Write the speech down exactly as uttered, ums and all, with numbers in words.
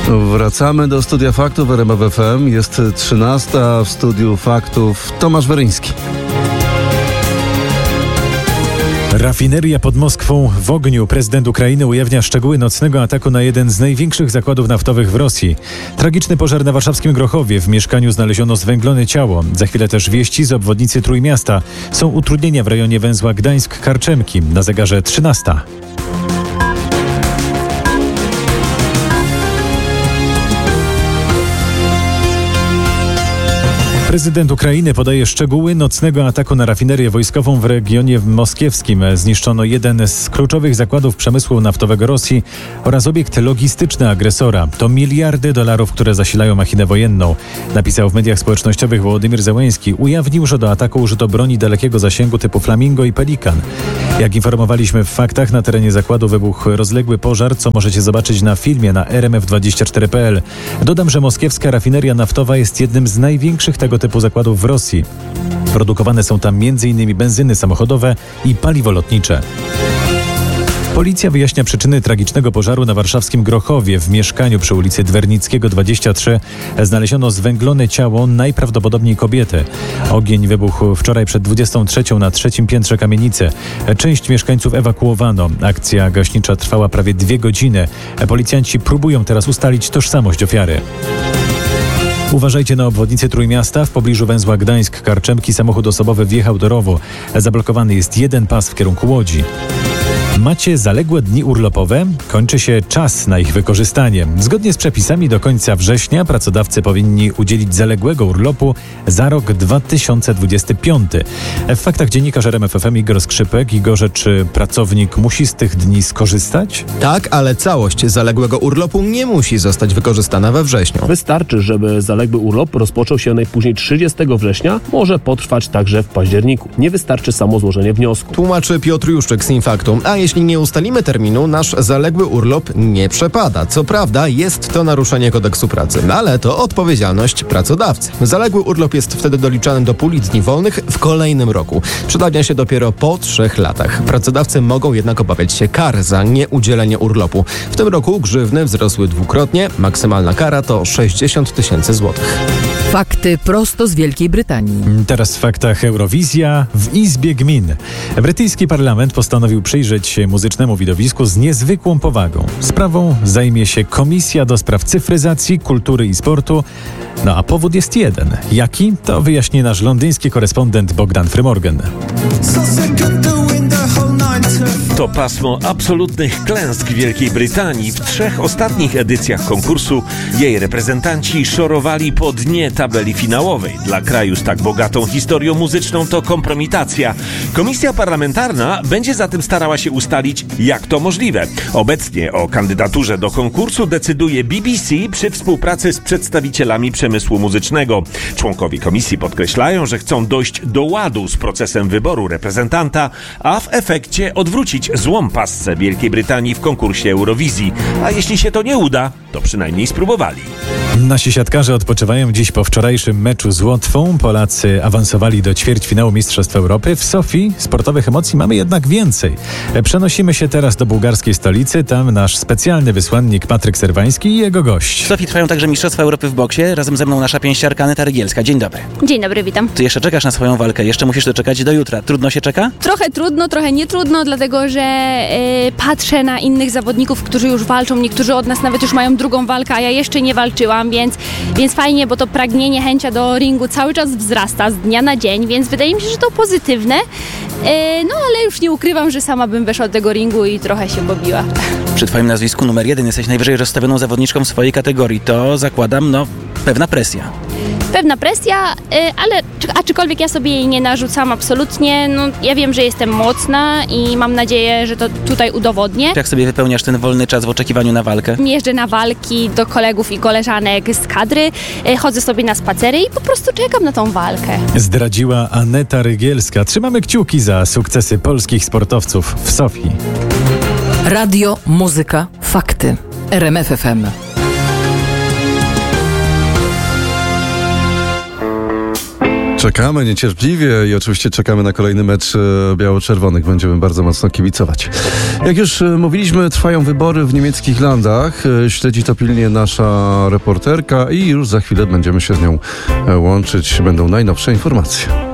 Wracamy do Studia Faktów R M F F M. Jest trzynasta, w Studiu Faktów Tomasz Weryński. Rafineria pod Moskwą w ogniu. Prezydent Ukrainy ujawnia szczegóły nocnego ataku na jeden z największych zakładów naftowych w Rosji. Tragiczny pożar na warszawskim Grochowie. W mieszkaniu znaleziono zwęglone ciało. Za chwilę też wieści z obwodnicy Trójmiasta. Są utrudnienia w rejonie węzła Gdańsk-Karczemki. Na zegarze trzynasta. Prezydent Ukrainy podaje szczegóły nocnego ataku na rafinerię wojskową w regionie moskiewskim. Zniszczono jeden z kluczowych zakładów przemysłu naftowego Rosji oraz obiekt logistyczny agresora. To miliardy dolarów, które zasilają machinę wojenną. Napisał w mediach społecznościowych Wołodymyr Zełenski. Ujawnił, że do ataku użyto broni dalekiego zasięgu typu Flamingo i Pelikan. Jak informowaliśmy w faktach, na terenie zakładu wybuchł rozległy pożar, co możecie zobaczyć na filmie na R M F dwadzieścia cztery kropka p l. Dodam, że moskiewska rafineria naftowa jest jednym z największych tego typu zakładów w Rosji. Produkowane są tam między innymi benzyny samochodowe i paliwo lotnicze. Policja wyjaśnia przyczyny tragicznego pożaru na warszawskim Grochowie. W mieszkaniu przy ulicy Dwernickiego dwadzieścia trzy znaleziono zwęglone ciało najprawdopodobniej kobiety. Ogień wybuchł wczoraj przed dwudziestą trzecią na trzecim piętrze kamienicy. Część mieszkańców ewakuowano. Akcja gaśnicza trwała prawie dwie godziny. Policjanci próbują teraz ustalić tożsamość ofiary. Uważajcie na obwodnicy Trójmiasta. W pobliżu węzła Gdańsk-Karczemki samochód osobowy wjechał do rowu. Zablokowany jest jeden pas w kierunku Łodzi. Macie zaległe dni urlopowe? Kończy się czas na ich wykorzystanie. Zgodnie z przepisami do końca września pracodawcy powinni udzielić zaległego urlopu za rok dwa tysiące dwudziesty piąty. W faktach dziennikarz R M F F M Igor Skrzypek. Igorze, czy pracownik musi z tych dni skorzystać? Tak, ale całość zaległego urlopu nie musi zostać wykorzystana we wrześniu. Wystarczy, żeby zaległy urlop rozpoczął się najpóźniej trzydziestego września, może potrwać także w październiku. Nie wystarczy samo złożenie wniosku. Tłumaczy Piotr Juszczyk z Infaktu. A jeśli nie ustalimy terminu, nasz zaległy urlop nie przepada. Co prawda jest to naruszenie kodeksu pracy, ale to odpowiedzialność pracodawcy. Zaległy urlop jest wtedy doliczany do puli dni wolnych w kolejnym roku. Przedawnia się dopiero po trzech latach. Pracodawcy mogą jednak obawiać się kar za nieudzielenie urlopu. W tym roku grzywny wzrosły dwukrotnie. Maksymalna kara to sześćdziesiąt tysięcy złotych. Fakty prosto z Wielkiej Brytanii. Teraz w faktach Eurowizja w Izbie Gmin. Brytyjski parlament postanowił przyjrzeć się muzycznemu widowisku z niezwykłą powagą. Sprawą zajmie się Komisja do Spraw Cyfryzacji, Kultury i Sportu. No a powód jest jeden. Jaki? To wyjaśni nasz londyński korespondent Bogdan Frymorgan. To pasmo absolutnych klęsk Wielkiej Brytanii. W trzech ostatnich edycjach konkursu jej reprezentanci szorowali po dnie tabeli finałowej. Dla kraju z tak bogatą historią muzyczną to kompromitacja. Komisja parlamentarna będzie zatem starała się ustalić, jak to możliwe. Obecnie o kandydaturze do konkursu decyduje B B C przy współpracy z przedstawicielami przemysłu muzycznego. Członkowie komisji podkreślają, że chcą dojść do ładu z procesem wyboru reprezentanta, a w efekcie odwrócić złą passę Wielkiej Brytanii w konkursie Eurowizji. A jeśli się to nie uda, to przynajmniej spróbowali. Nasi siatkarze odpoczywają dziś po wczorajszym meczu z Łotwą. Polacy awansowali do ćwierćfinału Mistrzostw Europy. W Sofii sportowych emocji mamy jednak więcej. Przenosimy się teraz do bułgarskiej stolicy. Tam nasz specjalny wysłannik Patryk Serwański i jego gość. W Sofii trwają także Mistrzostwa Europy w boksie. Razem ze mną nasza pięściarka Aneta Rygielska. Dzień dobry. Dzień dobry, witam. Ty jeszcze czekasz na swoją walkę. Jeszcze musisz doczekać do jutra. Trudno się czeka? Trochę trudno, trochę nie trudno, dlatego że e, patrzę na innych zawodników, którzy już walczą. Niektórzy od nas nawet już mają drugą walkę, a ja jeszcze nie walczyłam, więc, więc fajnie, bo to pragnienie, chęcia do ringu cały czas wzrasta z dnia na dzień, więc wydaje mi się, że to pozytywne. E, no ale już nie ukrywam, że sama bym weszła do tego ringu i trochę się pobiła. Przy twoim nazwisku numer jeden jesteś najwyżej rozstawioną zawodniczką w swojej kategorii. To zakładam, no, pewna presja. Pewna presja, ale aczkolwiek ja sobie jej nie narzucam absolutnie. No, ja wiem, że jestem mocna i mam nadzieję, że to tutaj udowodnię. Jak sobie wypełniasz ten wolny czas w oczekiwaniu na walkę? Jeżdżę na walki do kolegów i koleżanek z kadry, chodzę sobie na spacery i po prostu czekam na tą walkę. Zdradziła Aneta Rygielska. Trzymamy kciuki za sukcesy polskich sportowców w Sofii. Radio, muzyka, fakty. R M F F M. Czekamy niecierpliwie i oczywiście czekamy na kolejny mecz biało-czerwonych. Będziemy bardzo mocno kibicować. Jak już mówiliśmy, trwają wybory w niemieckich landach. Śledzi to pilnie nasza reporterka i już za chwilę będziemy się z nią łączyć. Będą najnowsze informacje.